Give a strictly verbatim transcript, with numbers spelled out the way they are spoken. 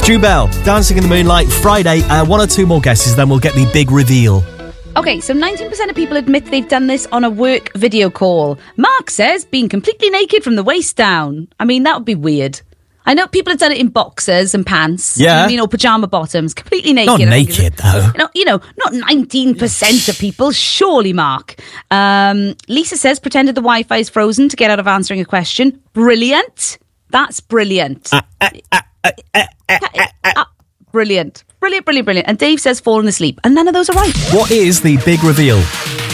Stu Bell, Dancing in the Moonlight, Friday. Uh, one or two more guesses, then we'll get the big reveal. Okay, so nineteen percent of people admit they've done this on a work video call. Mark says being completely naked from the waist down. I mean, that would be weird. I know people have done it in boxers and pants. Yeah. You know, pyjama bottoms, completely naked. Not naked, though. You know, you know, not nineteen percent of people, surely, Mark. Um, Lisa says pretended the Wi-Fi is frozen to get out of answering a question. Brilliant. That's brilliant. Uh, uh, uh, uh, uh, uh, uh, uh. Brilliant. Brilliant, brilliant, brilliant. And Dave says fallen asleep. And none of those are right. What is the big reveal?